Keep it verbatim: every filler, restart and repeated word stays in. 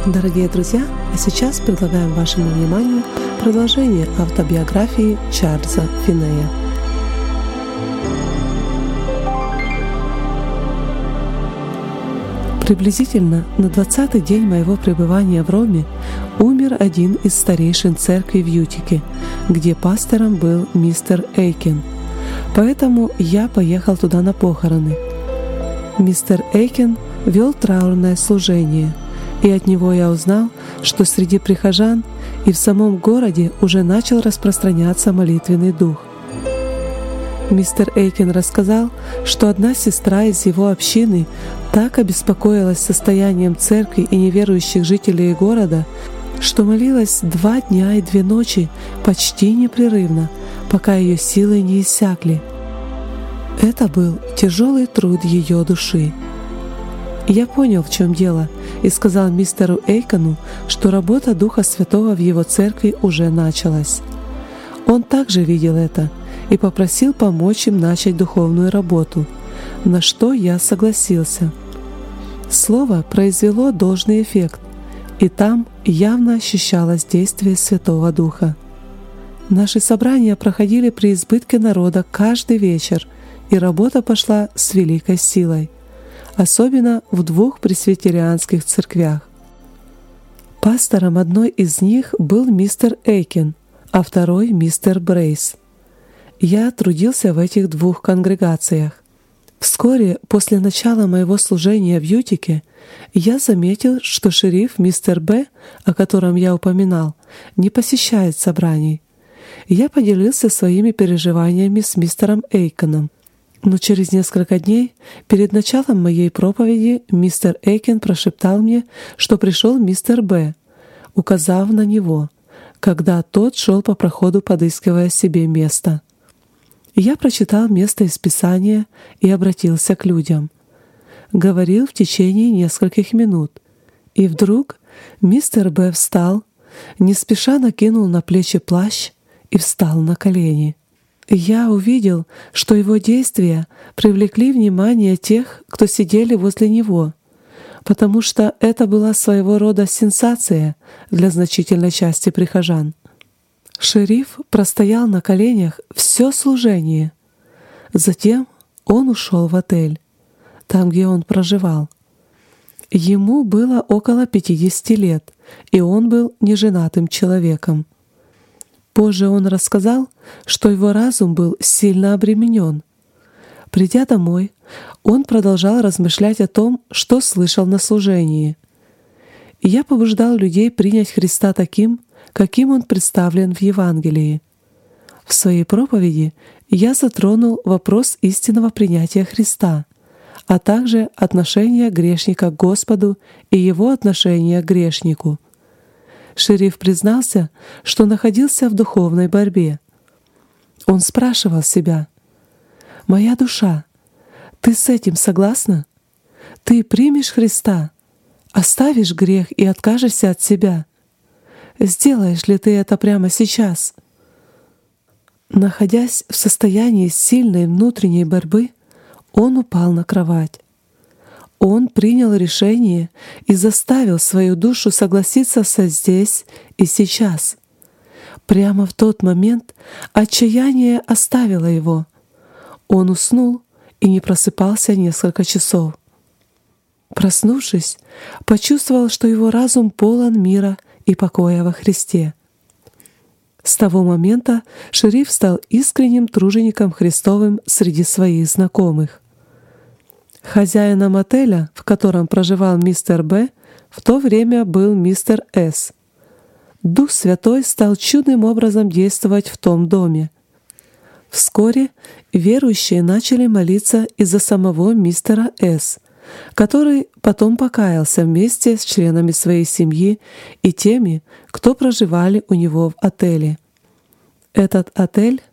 Дорогие друзья, а сейчас предлагаем вашему вниманию продолжение автобиографии Чарльза Финея. Приблизительно на двадцатый день моего пребывания в Роме умер один из старейшин церкви в Ютике, где пастором был мистер Эйкен. Поэтому я поехал туда на похороны. Мистер Эйкен вел траурное служение, и от него я узнал, что среди прихожан и в самом городе уже начал распространяться молитвенный дух. Мистер Эйкен рассказал, что одна сестра из его общины так обеспокоилась состоянием церкви и неверующих жителей города, что молилась два дня и две ночи почти непрерывно, пока ее силы не иссякли. Это был тяжелый труд ее души. Я понял, в чем дело, и сказал мистеру Эйкону, что работа Духа Святого в его церкви уже началась. Он также видел это и попросил помочь им начать духовную работу, на что я согласился. Слово произвело должный эффект, и там явно ощущалось действие Святого Духа. Наши собрания проходили при избытке народа каждый вечер, и работа пошла с великой силой, особенно в двух пресвитерианских церквях. Пастором одной из них был мистер Эйкен, а второй — мистер Брейс. Я трудился в этих двух конгрегациях. Вскоре после начала моего служения в Ютике я заметил, что шериф мистер Б, о котором я упоминал, не посещает собраний. Я поделился своими переживаниями с мистером Эйконом. Но через несколько дней, перед началом моей проповеди, мистер Эйкен прошептал мне, что пришел мистер Б, указав на него, когда тот шел по проходу, подыскивая себе место. Я прочитал место из Писания и обратился к людям. Говорил в течение нескольких минут. И вдруг мистер Б встал, не спеша накинул на плечи плащ и встал на колени. Я увидел, что его действия привлекли внимание тех, кто сидели возле него, потому что это была своего рода сенсация для значительной части прихожан. Шериф простоял на коленях все служение. Затем он ушел в отель, там, где он проживал. Ему было около пятидесяти лет, и он был неженатым человеком. Позже он рассказал, что его разум был сильно обременен. Придя домой, он продолжал размышлять о том, что слышал на служении. И я побуждал людей принять Христа таким, каким Он представлен в Евангелии. В своей проповеди я затронул вопрос истинного принятия Христа, а также отношения грешника к Господу и его отношения к грешнику. Шериф признался, что находился в духовной борьбе. Он спрашивал себя: «Моя душа, ты с этим согласна? Ты примешь Христа, оставишь грех и откажешься от себя? Сделаешь ли ты это прямо сейчас?» Находясь в состоянии сильной внутренней борьбы, он упал на кровать. Он принял решение и заставил свою душу согласиться со здесь и сейчас. Прямо в тот момент отчаяние оставило его. Он уснул и не просыпался несколько часов. Проснувшись, почувствовал, что его разум полон мира и покоя во Христе. С того момента шериф стал искренним тружеником Христовым среди своих знакомых. Хозяином отеля, в котором проживал мистер Б, в то время был мистер С. Дух Святой стал чудным образом действовать в том доме. Вскоре верующие начали молиться из-за самого мистера С, который потом покаялся вместе с членами своей семьи и теми, кто проживали у него в отеле. Этот отель